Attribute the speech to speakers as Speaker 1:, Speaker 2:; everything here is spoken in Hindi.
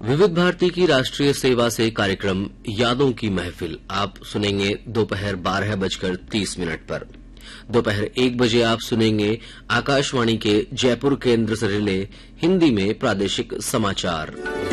Speaker 1: विविध भारती की राष्ट्रीय सेवा से कार्यक्रम यादों की महफिल आप सुनेंगे दोपहर 12:30 पर। दोपहर 1 बजे आप सुनेंगे आकाशवाणी के जयपुर केंद्र से रिले हिंदी में प्रादेशिक समाचार।